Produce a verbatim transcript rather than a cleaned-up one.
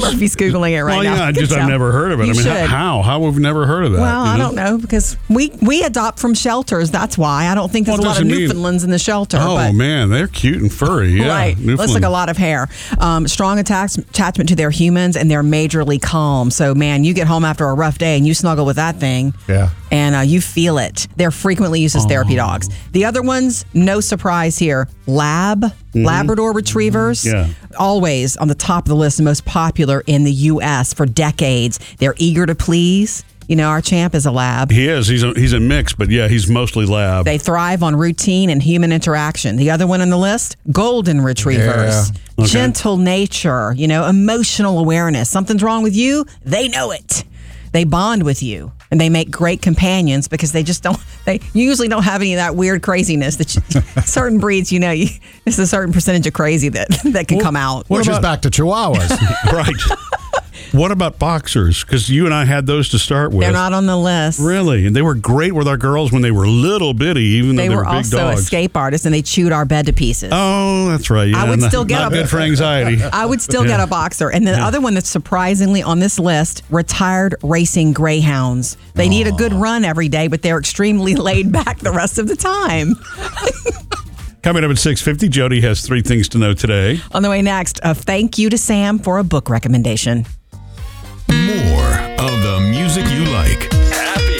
Murphy's Googling it right well, now. yeah, I Good just job. I've never heard of it. You I mean, should. how? How have we never heard of that? Well, you I know? don't know because we we adopt from shelters. That's why I don't think there's Well, a lot of doesn't mean- Newfoundlands in the shelter. Oh but, man, they're cute and furry. Yeah, right. Let's Newfoundland. look a lot of hair. Um, strong attach- attachment to their humans, and they're majorly calm. So, man, you get home after a rough day and you snuggle with that thing. Yeah. And uh, you feel it. They're frequently used as therapy dogs. The other ones, no surprise here. Lab, Labrador Retrievers. Yeah. Always on the top of the list, the most popular in the U S for decades. They're eager to please. You know, our champ is a lab. He is. He's a, he's a mix, but yeah, he's mostly lab. They thrive on routine and human interaction. The other one on the list, golden retrievers. Yeah. Okay. Gentle nature, you know, emotional awareness. Something's wrong with you, they know it. They bond with you and they make great companions because they just don't, they usually don't have any of that weird craziness that you, certain breeds, you know, you, it's a certain percentage of crazy that, that can come out. Which is back to Chihuahuas. Right. What about boxers? Because you and I had those to start with. They're not on the list. Really? And they were great with our girls when they were little bitty, even though They they were were big also dogs. escape artists and they chewed our bed to pieces. Oh, that's right. Yeah, I would not, still get not a- good for anxiety. I would still Yeah. get a boxer. And the Yeah. other one that's surprisingly on this list, retired racing greyhounds. They need a good run every day, but they're extremely laid back the rest of the time. Coming up at six fifty, Jody has three things to know today. On the way next, a thank you to Sam for a book recommendation.